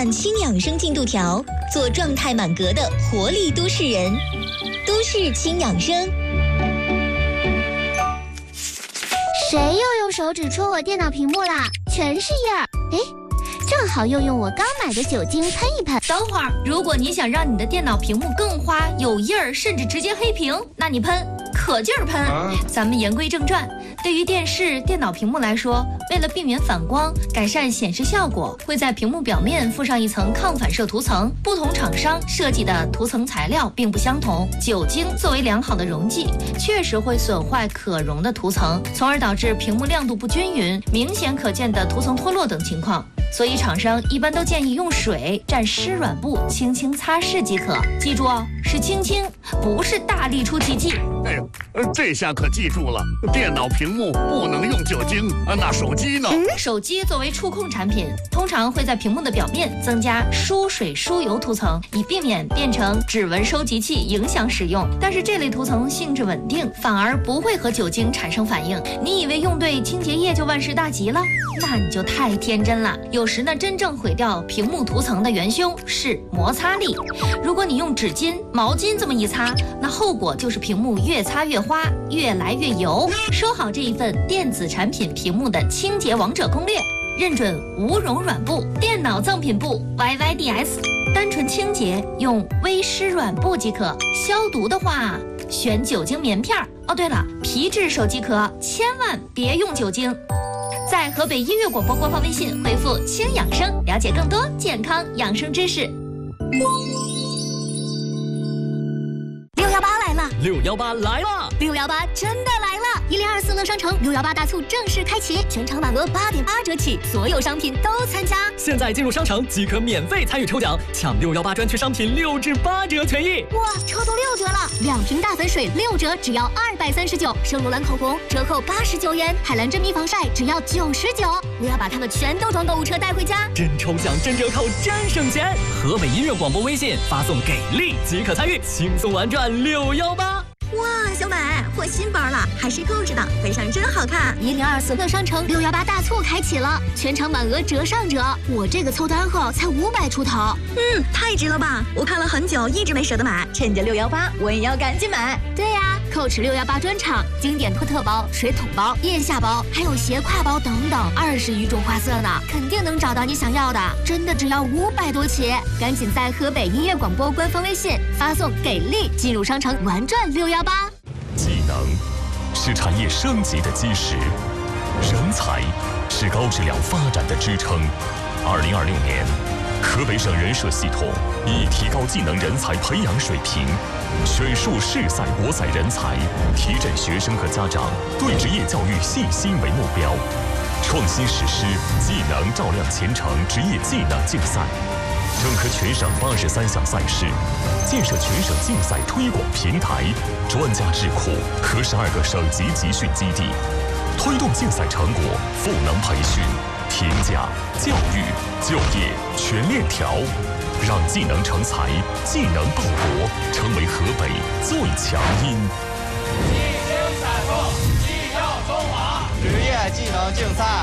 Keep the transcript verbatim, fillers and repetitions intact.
看轻养生进度条，做状态满格的活力都市人。都市轻养生。 谁又用手指戳我电脑屏幕啦？全是印儿。哎，正好用用我刚买的酒精喷一喷。 等会儿，如果你想让你的电脑屏幕更花、有印儿，甚至直接黑屏，那你喷，可劲儿喷。啊、咱们言归正传，对于电视、电脑屏幕来说，为了避免反光，改善显示效果，会在屏幕表面附上一层抗反射涂层。不同厂商设计的涂层材料并不相同。酒精作为良好的溶剂，确实会损坏可溶的涂层，从而导致屏幕亮度不均匀、明显可见的涂层脱落等情况。所以厂商一般都建议用水蘸湿软布轻轻擦拭即可。记住哦，是轻轻，不是大力出奇迹。 哎呦，这下可记住了，电脑屏幕不能用酒精啊，那手机呢？ 嗯、手机作为触控产品，通常会在屏幕的表面增加疏水疏油涂层，以避免变成指纹收集器影响使用。但是这类涂层性质稳定，反而不会和酒精产生反应。你以为用对清洁液就万事大吉了？那你就太天真了。有时呢，真正毁掉屏幕涂层的元凶是摩擦力。如果你用纸巾、毛巾这么一擦，那后果就是屏幕越擦越花，越来越油。收好这一份电子产品屏幕的清洁王者攻略，认准无溶软布、电脑赠品布 Y Y D S， 单纯清洁用微湿软布即可。消毒的话，选酒精棉片。哦，对了，皮质手机壳千万别用酒精。在河北音乐广播官方微信回复“轻养生”，了解更多健康养生知识。 六幺八来了！ 六幺八来了！ 六幺八真的来了！一零二四乐商城六幺八大促正式开启，全场满额八点八折起，所有商品都参加。 现在进入商城即可免费参与抽奖，抢六幺八专区商品六至八折权益。 哇，抽到六折了！两瓶大粉水六折，只要二百三十九；圣罗兰口红折扣八十九元；海蓝珍妮防晒只要九十九。我要把它们全都装购物车带回家。 真抽奖，真折扣，真省钱！河北音乐广播微信发送给力即可参与，轻松玩转六幺八。 哇，小美，换新包了，还是购置的，背上真好看。一零二四乐商城六幺八大促开启了，全场满额折上折。我这个凑单后才五百出头，嗯，太值了吧！我看了很久，一直没舍得买，趁着六幺八，我也要赶紧买。对呀、啊，蔻驰六幺八专场，经典托特包、水桶包、腋下包，还有斜挎包等等，二十余种花色呢，肯定能找到你想要的。真的只要五百多起，赶紧在河北音乐广播官方微信发送“给力”进入商城玩转六幺八。 技能是产业升级的基石，人才是高质量发展的支撑。二零二六年，河北省人社系统以提高技能人才培养水平，选树市赛国赛人才，提振学生和家长对职业教育信心为目标，创新实施技能照亮前程职业技能竞赛，整合全省八十三项赛事，建设全省竞赛推广平台、专家智库和十二个省级集训基地，推动竞赛成果赋能培训、评价、教育、就业全链条，让技能成才、技能报国成为河北最强音。 技精赛风，技耀中华，职业技能竞赛